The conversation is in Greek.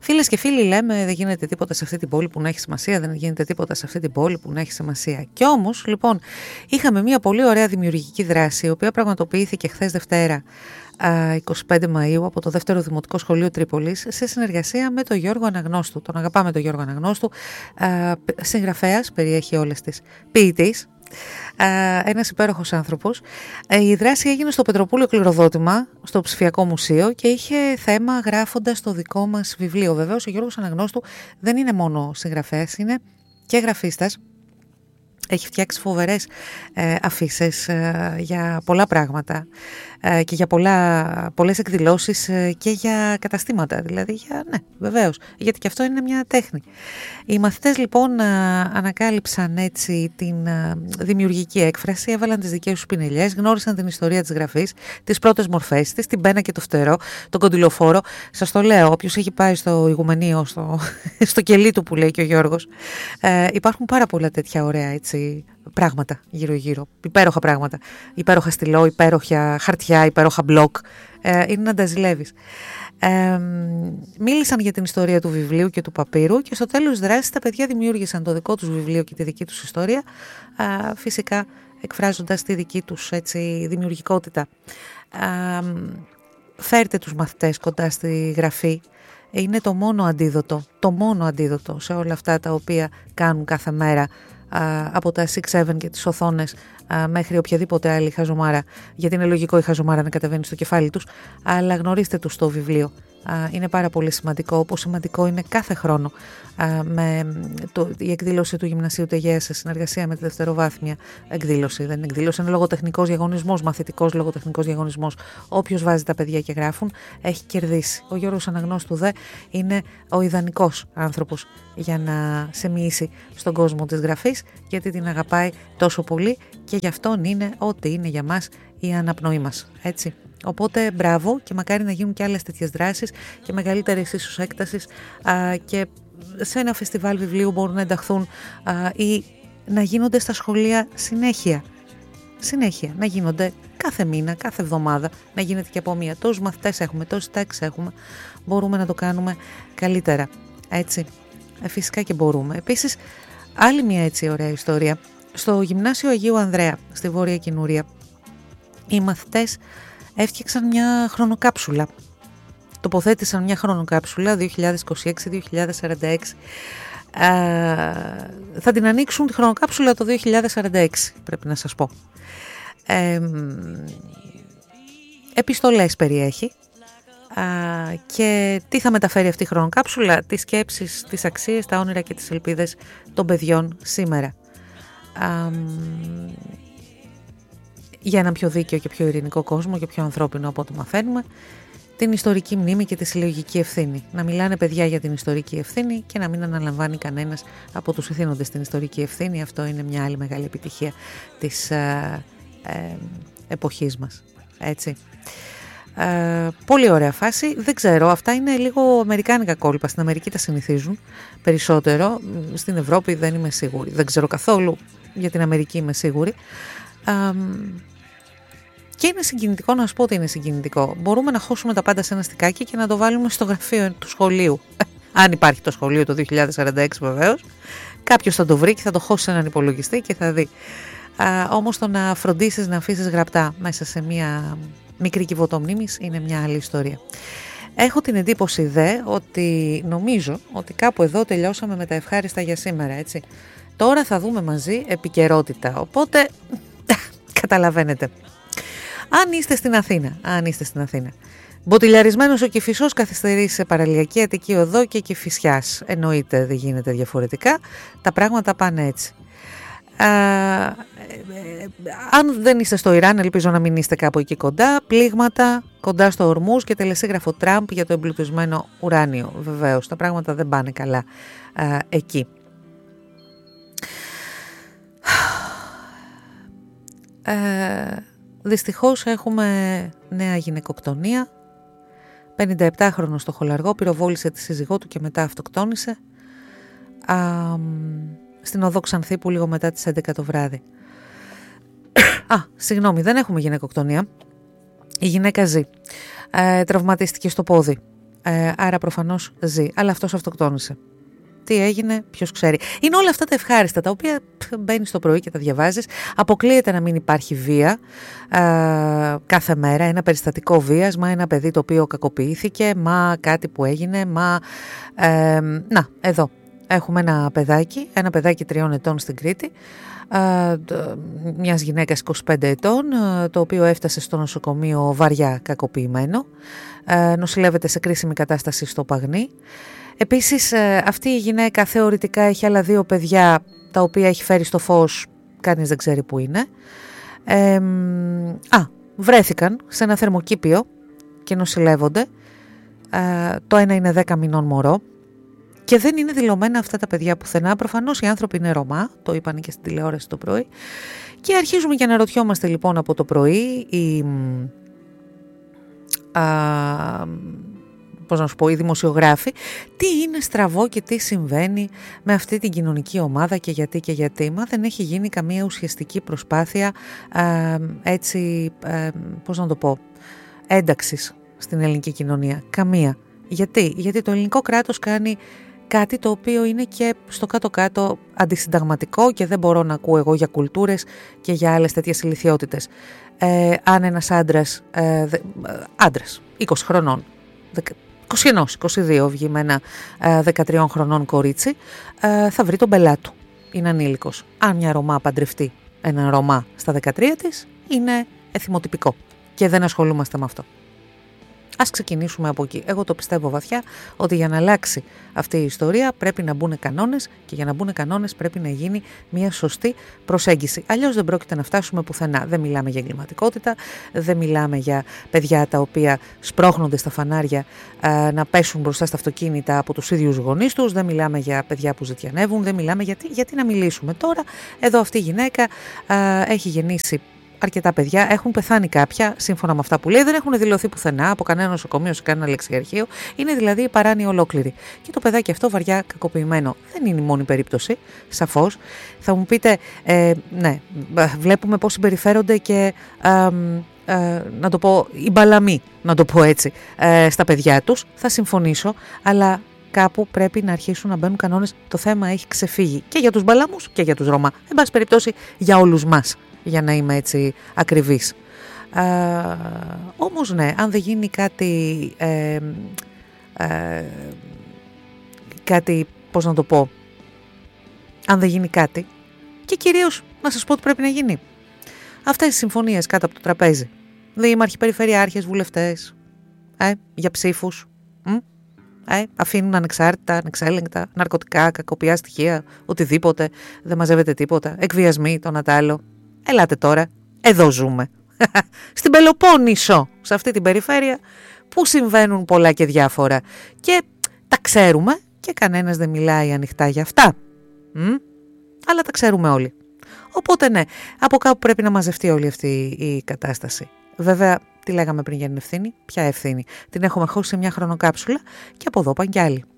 Φίλες και φίλοι, λέμε δεν γίνεται τίποτα σε αυτή την πόλη που να έχει σημασία, δεν γίνεται τίποτα σε αυτή την πόλη που να έχει σημασία. Κι όμως, λοιπόν, είχαμε μια πολύ ωραία δημιουργική δράση, η οποία πραγματοποιήθηκε χθες Δευτέρα, 25 Μαΐου, από το δεύτερο Δημοτικό Σχολείο Τρίπολης, σε συνεργασία με τον Γιώργο Αναγνώστου. Τον αγαπάμε τον Γιώργο Αναγνώστου, συγγραφέας, περιέχει όλες τις, ποιητής. Ένας υπέροχος άνθρωπος. Η δράση έγινε στο Πετροπούλιο Κληροδότημα, στο Ψηφιακό Μουσείο, και είχε θέμα γράφοντας το δικό μας βιβλίο. Βεβαίως ο Γιώργος Αναγνώστου δεν είναι μόνο συγγραφέας, είναι και γραφίστας. Έχει φτιάξει φοβερές αφίσες για πολλά πράγματα και για πολλές εκδηλώσεις και για καταστήματα, δηλαδή ναι, βεβαίως, γιατί και αυτό είναι μια τέχνη. Οι μαθητές λοιπόν ανακάλυψαν έτσι την δημιουργική έκφραση, έβαλαν τις δικές τους πινελιές, γνώρισαν την ιστορία της γραφής, τις πρώτες μορφές της, την πένα και το φτερό, τον κοντιλοφόρο. Σας το λέω, όποιος έχει πάει στο Ηγουμενείο, στο κελί του που λέει και ο Γιώργος, υπάρχουν πάρα πολλά τέτοια ωραία έτσι πράγματα γύρω-γύρω, υπέροχα πράγματα, υπέροχα στυλό, υπέροχα χαρτιά, υπέροχα μπλοκ, είναι να τα ζηλεύεις. Μίλησαν για την ιστορία του βιβλίου και του παπύρου και στο τέλος δράσης τα παιδιά δημιούργησαν το δικό τους βιβλίο και τη δική τους ιστορία, φυσικά εκφράζοντας τη δική τους έτσι, δημιουργικότητα. Φέρτε τους μαθητές κοντά στη γραφή. Είναι το μόνο αντίδοτο σε όλα αυτά τα οποία κάνουν κάθε μέρα, από τα 6-7 και τις οθόνες μέχρι οποιαδήποτε άλλη χαζομάρα, γιατί είναι λογικό η χαζομάρα να κατεβαίνει στο κεφάλι τους, αλλά γνωρίστε τους το βιβλίο. Είναι πάρα πολύ σημαντικό, όπως σημαντικό είναι κάθε χρόνο η εκδήλωση του Γυμνασίου Τεγέα σε συνεργασία με τη δευτεροβάθμια εκδήλωση. Δεν είναι εκδήλωση, είναι λογοτεχνικός διαγωνισμός, μαθητικός λογοτεχνικός διαγωνισμός. Όποιος βάζει τα παιδιά και γράφουν έχει κερδίσει. Ο Γιώργος Αναγνώστου είναι ο ιδανικός άνθρωπος για να σε μοιήσει στον κόσμο της γραφής, γιατί την αγαπάει τόσο πολύ και γι' αυτόν είναι ό,τι είναι για μας η αναπνοή μας, έτσι. Οπότε μπράβο και μακάρι να γίνουν και άλλες τέτοιες δράσεις και μεγαλύτερης ίσως έκτασης, και σε ένα φεστιβάλ βιβλίου μπορούν να ενταχθούν ή να γίνονται στα σχολεία συνέχεια, να γίνονται κάθε μήνα, κάθε εβδομάδα, να γίνεται και από μία. Τόσους μαθητές έχουμε, τόσες τάξεις έχουμε, μπορούμε να το κάνουμε καλύτερα, έτσι. Φυσικά και μπορούμε. Επίσης, άλλη μια έτσι ωραία ιστορία. Στο Γυμνάσιο Αγίου Ανδρέα, στη Βόρεια Κινουρία, οι μαθητές έφτιαξαν μια χρονοκάψουλα. Τοποθέτησαν μια χρονοκάψουλα 2026-2046. Θα την ανοίξουν τη χρονοκάψουλα το 2046, πρέπει να σας πω. Επιστολές περιέχει. Και τι θα μεταφέρει αυτή η χρονοκάψουλα? Τις σκέψεις, τις αξίες, τα όνειρα και τις ελπίδες των παιδιών σήμερα. Για έναν πιο δίκαιο και πιο ειρηνικό κόσμο και πιο ανθρώπινο από ό,τι μαθαίνουμε, την ιστορική μνήμη και τη συλλογική ευθύνη. Να μιλάνε παιδιά για την ιστορική ευθύνη και να μην αναλαμβάνει κανένας από τους ηθήνοντες την ιστορική ευθύνη. Αυτό είναι μια άλλη μεγάλη επιτυχία της εποχής μας, έτσι. Πολύ ωραία φάση. Δεν ξέρω, αυτά είναι λίγο αμερικάνικα κόλπα. Στην Αμερική τα συνηθίζουν περισσότερο. Στην Ευρώπη δεν είμαι σίγουρη. Δεν ξέρω καθόλου, για την Αμερική είμαι σίγουρη. Και είναι συγκινητικό, να σου πω ότι είναι συγκινητικό. Μπορούμε να χώσουμε τα πάντα σε ένα στικάκι και να το βάλουμε στο γραφείο του σχολείου. Αν υπάρχει το σχολείο το 2046 βεβαίως. Κάποιος θα το βρει και θα το χώσει σε έναν υπολογιστή και θα δει. Όμως το να φροντίσεις να αφήσεις γραπτά μέσα σε μια μικρή κυβωτό μνήμης είναι μια άλλη ιστορία. Έχω την εντύπωση ότι νομίζω ότι κάπου εδώ τελειώσαμε με τα ευχάριστα για σήμερα, έτσι. Τώρα θα δούμε μαζί επικαιρότητα, οπότε καταλαβαίνετε. Αν είστε στην Αθήνα, μποτιλιαρισμένος ο Κηφισός καθυστερεί σε παραλιακή Αττική Οδό και Κηφισιάς. Εννοείται δεν γίνεται διαφορετικά, τα πράγματα πάνε έτσι. Αν δεν είστε στο Ιράν, ελπίζω να μην είστε κάπου εκεί κοντά. Πλήγματα κοντά στο Ορμούζ και τελεσίγραφο Τραμπ για το εμπλουτισμένο ουράνιο. Βεβαίως, τα πράγματα δεν πάνε καλά εκεί. Δυστυχώς έχουμε νέα γυναικοκτονία. 57χρονος στο Χολαργό πυροβόλησε τη σύζυγό του και μετά αυτοκτόνησε στην οδό Ξανθήπου λίγο μετά τις 11 το βράδυ. Συγγνώμη, δεν έχουμε γυναικοκτονία. Η γυναίκα ζει. Τραυματίστηκε στο πόδι. άρα προφανώς ζει, αλλά αυτός αυτοκτόνησε. Τι έγινε, ποιος ξέρει. Είναι όλα αυτά τα ευχάριστα τα οποία μπαίνεις το πρωί και τα διαβάζεις. Αποκλείεται να μην υπάρχει βία κάθε μέρα, ένα περιστατικό βίας, μα ένα παιδί το οποίο κακοποιήθηκε, μα κάτι που έγινε, μα να, εδώ έχουμε ένα παιδάκι 3 ετών στην Κρήτη, μιας γυναίκας 25 ετών, το οποίο έφτασε στο νοσοκομείο βαριά κακοποιημένο, νοσηλεύεται σε κρίσιμη κατάσταση στο Παγνί. Επίσης αυτή η γυναίκα θεωρητικά έχει άλλα 2 παιδιά τα οποία έχει φέρει στο φως, κανείς δεν ξέρει που είναι. Βρέθηκαν σε ένα θερμοκήπιο και νοσηλεύονται. Το ένα είναι 10 μηνών μωρό και δεν είναι δηλωμένα αυτά τα παιδιά πουθενά. Προφανώς οι άνθρωποι είναι Ρωμά, το είπαν και στην τηλεόραση το πρωί. Και αρχίζουμε και αναρωτιόμαστε λοιπόν από το πρωί οι δημοσιογράφοι, τι είναι στραβό και τι συμβαίνει με αυτή την κοινωνική ομάδα και γιατί. Μα δεν έχει γίνει καμία ουσιαστική προσπάθεια ένταξης στην ελληνική κοινωνία. Καμία. Γιατί το ελληνικό κράτος κάνει κάτι το οποίο είναι και στο κάτω-κάτω αντισυνταγματικό και δεν μπορώ να ακούω εγώ για κουλτούρες και για άλλες τέτοιες ηλιθιότητες. Αν ένας άντρας 20 χρονών, 21-22 βγει με ένα 13 χρονών κορίτσι, θα βρει τον πελά του. Είναι ανήλικος. Αν μια Ρωμά παντρευτεί έναν Ρωμά στα 13 της, είναι εθιμοτυπικό και δεν ασχολούμαστε με αυτό. Ας ξεκινήσουμε από εκεί. Εγώ το πιστεύω βαθιά ότι για να αλλάξει αυτή η ιστορία πρέπει να μπουν κανόνες και για να μπουν κανόνες πρέπει να γίνει μια σωστή προσέγγιση. Αλλιώς δεν πρόκειται να φτάσουμε πουθενά. Δεν μιλάμε για εγκληματικότητα, δεν μιλάμε για παιδιά τα οποία σπρώχνονται στα φανάρια να πέσουν μπροστά στα αυτοκίνητα από τους ίδιους γονείς τους, δεν μιλάμε για παιδιά που ζητιανεύουν, δεν μιλάμε γιατί να μιλήσουμε τώρα. Εδώ αυτή η γυναίκα έχει γεννήσει αρκετά παιδιά, έχουν πεθάνει κάποια, σύμφωνα με αυτά που λέει, δεν έχουν δηλωθεί πουθενά από κανένα νοσοκομείο σε κανένα λεξιαρχείο. Είναι δηλαδή παράνοια ολόκληρη. Και το παιδάκι αυτό βαριά κακοποιημένο. Δεν είναι η μόνη περίπτωση, σαφώς. Θα μου πείτε, ναι, βλέπουμε πώς συμπεριφέρονται και να το πω, οι μπαλαμοί, να το πω έτσι, στα παιδιά τους. Θα συμφωνήσω, αλλά κάπου πρέπει να αρχίσουν να μπαίνουν κανόνες. Το θέμα έχει ξεφύγει και για τους μπαλαμούς και για τους Ρωμά. Εν πάση περιπτώσει, για όλους μας, για να είμαι έτσι ακριβής. Όμως ναι, αν δεν γίνει κάτι, πώς να το πω, αν δεν γίνει κάτι, και κυρίως να σας πω ότι πρέπει να γίνει. Αυτές οι συμφωνίες κάτω από το τραπέζι, δήμαρχοι, περιφερειάρχες, βουλευτές, για ψήφους, αφήνουν ανεξάρτητα, ανεξέλεγκτα, ναρκωτικά, κακοποιά στοιχεία, οτιδήποτε, δεν μαζεύεται τίποτα, εκβιασμοί, το να τ' άλλο. Ελάτε τώρα, εδώ ζούμε. Στην Πελοπόννησο, σε αυτή την περιφέρεια που συμβαίνουν πολλά και διάφορα. Και τα ξέρουμε και κανένας δεν μιλάει ανοιχτά για αυτά. Αλλά τα ξέρουμε όλοι. Οπότε ναι, από κάπου πρέπει να μαζευτεί όλη αυτή η κατάσταση. Βέβαια, τι λέγαμε πριν για την ευθύνη, ποια ευθύνη. Την έχουμε χώσει σε μια χρονοκάψουλα και από εδώ πάνε κι άλλοι.